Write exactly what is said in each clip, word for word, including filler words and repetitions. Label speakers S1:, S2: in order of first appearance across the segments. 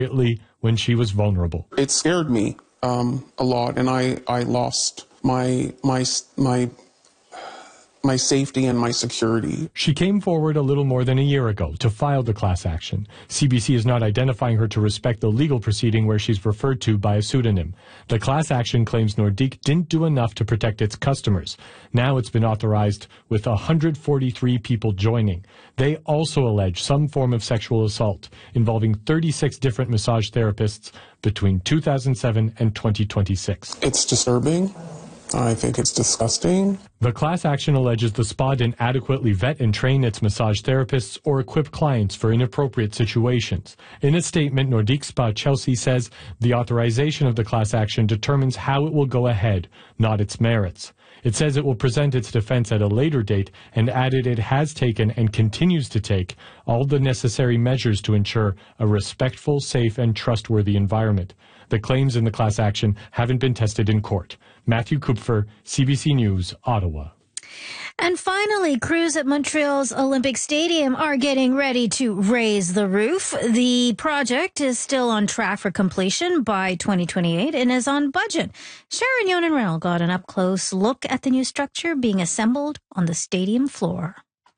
S1: when she was vulnerable.
S2: It scared me um, a lot, and I, I lost my my my my safety and my security.
S1: She came forward a little more than a year ago to file the class action. C B C is not identifying her to respect the legal proceeding where she's referred to by a pseudonym. The class action claims Nordique didn't do enough to protect its customers. Now it's been authorized with one hundred forty-three people joining. They also allege some form of sexual assault involving thirty-six different massage therapists between two thousand seven and twenty twenty-six.
S2: It's disturbing. I think it's disgusting.
S1: The class action alleges the spa didn't adequately vet and train its massage therapists or equip clients for inappropriate situations. In a statement, Nordique Spa Chelsea says the authorization of the class action determines how it will go ahead, not its merits. It says it will present its defense at a later date and added it has taken and continues to take all the necessary measures to ensure a respectful, safe, and trustworthy environment. The claims in the class action haven't been tested in court. Matthew Kupfer, C B C News, Ottawa.
S3: And finally, crews at Montreal's Olympic Stadium are getting ready to raise the roof. The project is still on track for completion by twenty twenty-eight and is on budget. Sharon Yonan-Reynolds got an up-close look at the new structure being assembled on the stadium floor.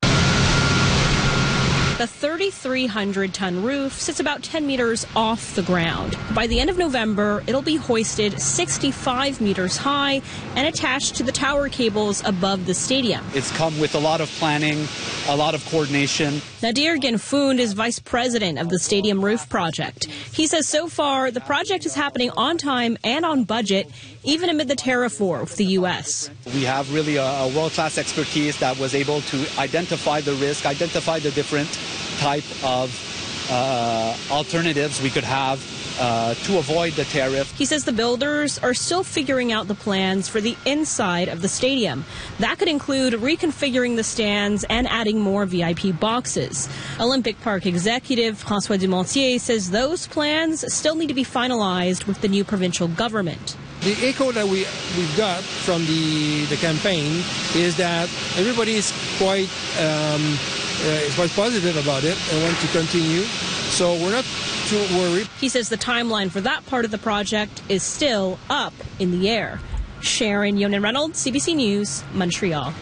S4: The thirty-three hundred ton roof sits about ten meters off the ground. By the end of November, it'll be hoisted sixty-five meters high and attached to the tower cables above the stadium.
S5: It's come with a lot of planning, a lot of coordination.
S4: Nadir Genfound is vice president of the stadium roof project. He says so far the project is happening on time and on budget, even amid the tariff war with the U S.
S5: We have really a, a world-class expertise that was able to identify the risk, identify the different type of uh, alternatives we could have uh, to avoid the tariff.
S4: He says the builders are still figuring out the plans for the inside of the stadium. That could include reconfiguring the stands and adding more V I P boxes. Olympic Park executive François Dumontier says those plans still need to be finalized with the new provincial government.
S6: The echo that we, we've got from the, the campaign is that everybody is quite, um, uh, quite positive about it and want to continue. So we're not too worried.
S4: He says the timeline for that part of the project is still up in the air. Sharon Yonan-Reynolds, C B C News, Montreal.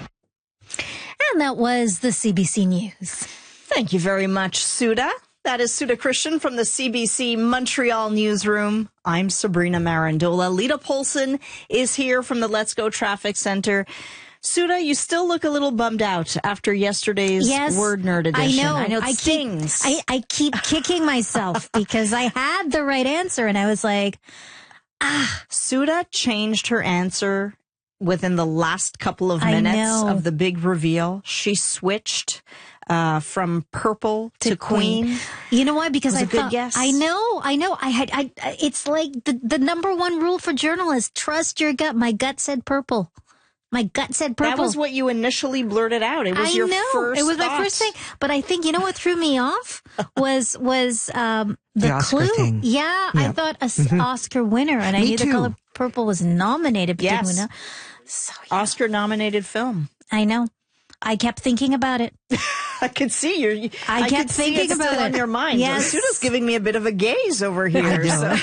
S3: And that was the C B C News.
S7: Thank you very much, Suda. That is Suda Christian from the C B C Montreal newsroom. I'm Sabrina Marandola. Lita Polson is here from the Let's Go Traffic Center. Suda, you still look a little bummed out after yesterday's
S3: yes,
S7: Word Nerd edition.
S3: I know.
S7: I know it
S3: I
S7: stings.
S3: Keep, I, I keep kicking myself because I had the right answer and I was like, ah.
S7: Suda changed her answer within the last couple of minutes of the big reveal. She switched uh, from purple to, to queen. queen.
S3: You know why? Because
S7: it was
S3: I
S7: a good
S3: thought,
S7: guess.
S3: I know, I know. I had. I. It's like the the number one rule for journalists: trust your gut. My gut said purple. My gut said purple.
S7: That was what you initially blurted out. It was
S3: I
S7: your
S3: know.
S7: first
S3: It was
S7: thought.
S3: my first thing. But I think, you know what threw me off? Was was um, the,
S8: the Oscar
S3: clue.
S8: thing.
S3: Yeah,
S8: yeah,
S3: I thought a
S8: mm-hmm.
S3: Oscar winner. And I
S8: Me
S3: knew
S8: too.
S3: the color purple was nominated. But
S7: yes.
S3: didn't win. So, yeah.
S7: Oscar-nominated film.
S3: I know. I kept thinking about it.
S7: I could see you.
S3: I,
S7: I
S3: kept
S7: see
S3: thinking
S7: it
S3: about
S7: still
S3: it
S7: on your mind.
S3: Yes.
S7: Suda's giving me a bit of a gaze over here. So.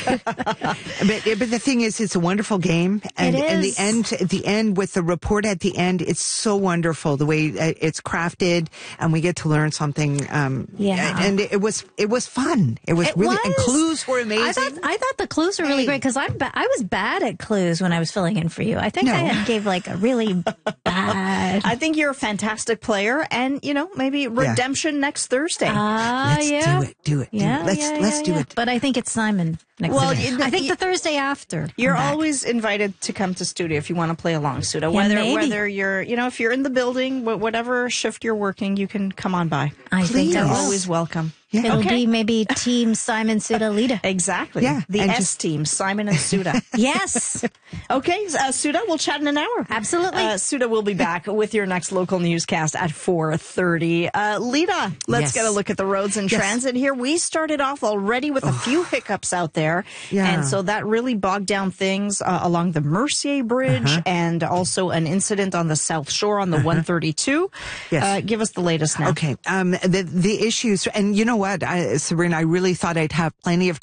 S8: but but the thing is, it's a wonderful game, and
S3: it is.
S8: and the end, at the end with the report at the end, it's so wonderful the way it's crafted, and we get to learn something. Um,
S3: yeah,
S8: and it was it was fun. It was
S3: it
S8: really,
S3: was.
S8: and clues were amazing.
S3: I thought, I thought the clues were really
S8: hey.
S3: great because I'm ba- I was bad at clues when I was filling in for you. I think
S8: no.
S3: I gave like a really bad.
S7: I think you're a fantastic player, and you know maybe redemption.
S8: Yeah.
S7: Next Thursday.
S3: Ah, uh,
S8: let's
S3: yeah.
S8: do it. Do it. Do
S3: yeah,
S8: it. Let's
S3: yeah,
S8: let's
S3: yeah,
S8: do
S3: yeah.
S8: it.
S3: But I think it's Simon next
S7: well,
S3: Thursday.
S7: You,
S3: I think the Thursday after.
S7: You're always invited to come to studio if you want to play along, Suda.
S3: Yeah,
S7: whether
S3: maybe.
S7: whether you're, you know, if you're in the building, whatever shift you're working, you can come on by.
S3: I
S7: Please.
S3: think I
S7: You're
S3: will.
S7: always welcome.
S8: Yeah.
S3: It'll
S7: okay.
S3: be maybe Team Simon Suda Lita.
S7: Exactly.
S8: Yeah.
S7: The
S8: and
S7: S
S8: just,
S7: team, Simon and Suda.
S3: Yes.
S7: Okay, uh, Suda, we'll chat in an hour.
S3: Absolutely.
S7: Uh, Suda will be back with your next local newscast at four thirty. Uh, Lita, let's
S8: Yes.
S7: get a look at the roads and
S8: Yes.
S7: transit here. We started off already with a few hiccups out there.
S8: Yeah.
S7: And so that really bogged down things uh, along the Mercier Bridge
S8: Uh-huh.
S7: and also an incident on the South Shore on the
S8: Uh-huh.
S7: one thirty-two.
S8: Yes.
S7: Uh, give us the latest now.
S8: Okay. Um, the the issues, and you know what? what, I, Sabrina, I really thought I'd have plenty of